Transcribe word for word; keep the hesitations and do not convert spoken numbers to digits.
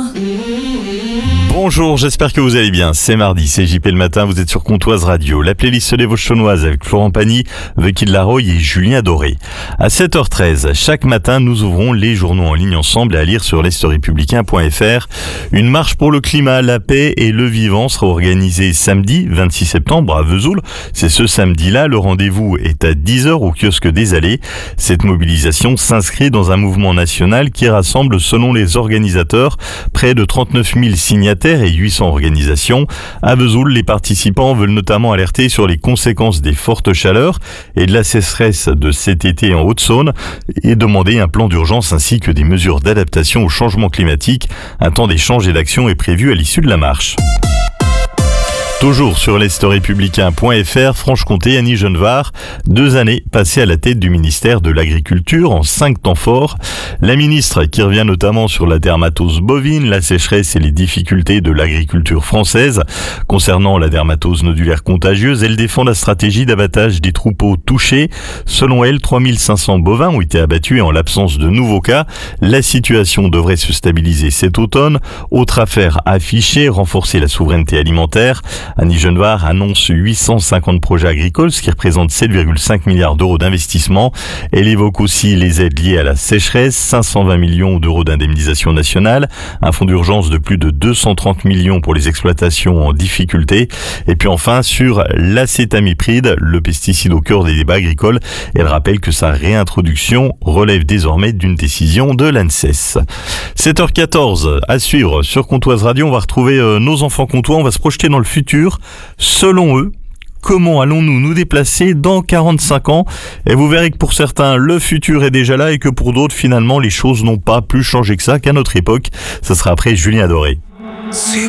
Bonjour, j'espère que vous allez bien. C'est mardi, c'est J P le matin, vous êtes sur Comtoise Radio. La playlist des Vosges-Chaunoises avec Florent Pagny, Vicky de Laroye et Julien Doré. À sept heures treize, chaque matin, nous ouvrons les journaux en ligne ensemble et à lire sur l'est républicain point f r. Une marche pour le climat, la paix et le vivant sera organisée samedi vingt-six septembre à Vesoul. C'est ce samedi-là, le rendez-vous est à dix heures au kiosque des Allées. Cette mobilisation s'inscrit dans un mouvement national qui rassemble, selon les organisateurs, près de trente-neuf mille signataires et huit cents organisations. À Vesoul, les participants veulent notamment alerter sur les conséquences des fortes chaleurs et de la sécheresse de cet été en Haute-Saône et demander un plan d'urgence ainsi que des mesures d'adaptation au changement climatique. Un temps d'échange et d'action est prévu à l'issue de la marche. Toujours sur l'est républicain point f r, Franche-Comté, Annie Genevard, deux années passées à la tête du ministère de l'Agriculture en cinq temps forts. La ministre qui revient notamment sur la dermatose bovine, la sécheresse et les difficultés de l'agriculture française. Concernant la dermatose nodulaire contagieuse, elle défend la stratégie d'abattage des troupeaux touchés. Selon elle, trois mille cinq cents bovins ont été abattus et en l'absence de nouveaux cas, la situation devrait se stabiliser cet automne. Autre affaire affichée, renforcer la souveraineté alimentaire. Annie Genevard annonce huit cent cinquante projets agricoles, ce qui représente sept virgule cinq milliards d'euros d'investissement. Elle évoque aussi les aides liées à la sécheresse, cinq cent vingt millions d'euros d'indemnisation nationale, un fonds d'urgence de plus de deux cent trente millions pour les exploitations en difficulté. Et puis enfin, sur l'acétamipride, le pesticide au cœur des débats agricoles, elle rappelle que sa réintroduction relève désormais d'une décision de l'ANSES. sept heures quatorze, à suivre sur Comtoise Radio, on va retrouver euh, nos enfants comtois, on va se projeter dans le futur. Selon eux, comment allons-nous nous déplacer dans quarante-cinq ans? Et vous verrez que pour certains, le futur est déjà là et que pour d'autres, finalement, les choses n'ont pas plus changé que ça qu'à notre époque. Ce sera après Julien Doré. Si